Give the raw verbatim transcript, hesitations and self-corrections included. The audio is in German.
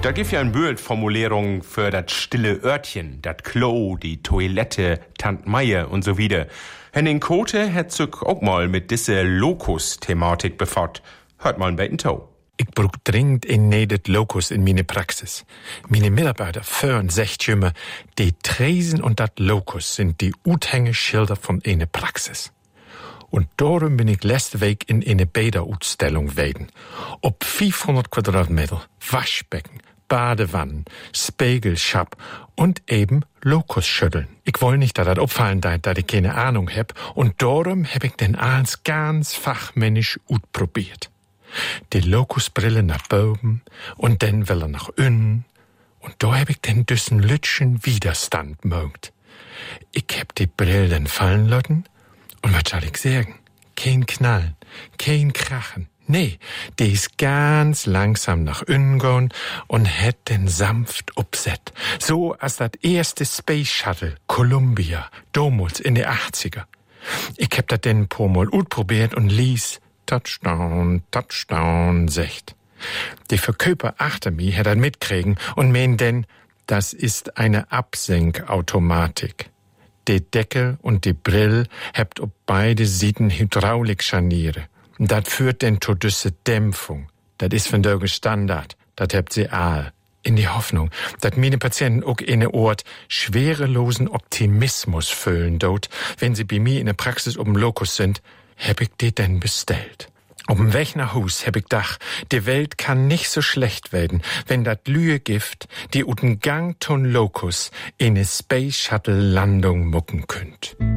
Da gibt ja eine Bildformulierung für das stille Örtchen, das Klo, die Toilette, Tant Meier und so wieder. Henning Kote hat sich auch mal mit dieser Lokus-Thematik befasst. Hört mal ein bisschen Tau. Ich brauch dringend ein nedet Lokus in meine Praxis. Meine Mitarbeiter föhren sagt immer, die Tresen und dat Lokus sind die Uthängeschilder von eine Praxis. Und darum bin ich letzte Woche in eine Bäderausstellung wegen. Ob fünfhundert Quadratmeter, Waschbecken, Badewannen, Spiegelschap und eben Lokusschütteln. Ich will nicht, dass das auffallen da, dass ich keine Ahnung hab. Und darum hab ich den alles ganz fachmännisch ausprobiert. Die Lokusbrille nach oben und dann will er nach unten. Und da hab ich den düssen Lütschen Widerstand mögt. Ich hab die Brille dann fallen lassen. Und was soll ich sagen? Kein Knallen, kein Krachen. Nee, die ist ganz langsam nach unten gegangen und hat den sanft upset. So als das erste Space Shuttle Columbia, damals in den achtziger. Ich hab das denn ein paar Mal ausprobiert und ließ Touchdown, Touchdown, secht. Die Verkäufer achter mir hat das mitkriegen und meinen denn, das ist eine Absenkautomatik. Die Deckel und die Brill habt ob beide Seiten Hydraulikscharniere. Und das führt denn zu düsse Dämpfung. Das ist von der Standard. Das habt sie all. In die Hoffnung, dass meine Patienten auch in eine Ort schwerelosen Optimismus füllen dort, wenn sie bei mir in der Praxis um Lokus sind, hab ich die denn bestellt. Um dem Weg nach Hus hab ich gedacht, die Welt kann nicht so schlecht werden, wenn dat Lühegift, die uten Gang ton Lokus in eine Space Shuttle Landung mucken könnt.